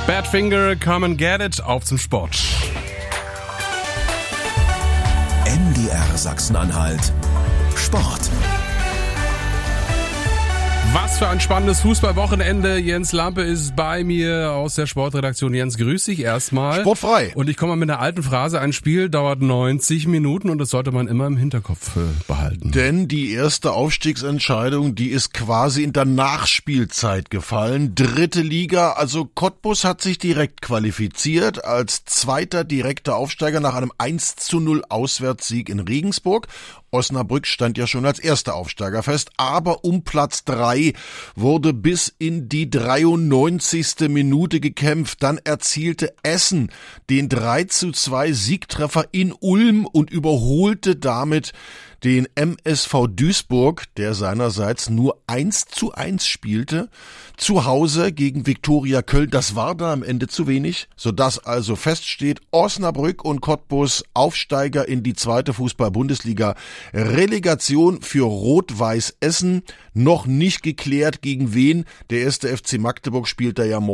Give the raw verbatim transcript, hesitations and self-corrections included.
Badfinger, come and get it, auf zum Sport. M D R Sachsen-Anhalt Sport. Was für ein spannendes Fußballwochenende. Jens Lampe ist bei mir aus der Sportredaktion. Jens, grüß dich erstmal. Sportfrei. Und ich komme mal mit einer alten Phrase. Ein Spiel dauert neunzig Minuten und das sollte man immer im Hinterkopf äh, behalten. Denn die erste Aufstiegsentscheidung, die ist quasi in der Nachspielzeit gefallen. Dritte Liga, also Cottbus hat sich direkt qualifiziert als zweiter direkter Aufsteiger nach einem eins zu null Auswärtssieg in Regensburg. Osnabrück stand ja schon als erster Aufsteiger fest, aber um Platz drei wurde bis in die dreiundneunzigste Minute gekämpft. Dann erzielte Essen den drei zu zwei Siegtreffer in Ulm und überholte damit den M S V Duisburg, der seinerseits nur eins zu eins spielte, zu Hause gegen Viktoria Köln. Das war dann am Ende zu wenig, sodass also feststeht, Osnabrück und Cottbus Aufsteiger in die zweite Fußball-Bundesliga. Relegation für Rot-Weiß Essen, noch nicht geklärt gegen wen. Der erste F C Magdeburg spielt da ja morgen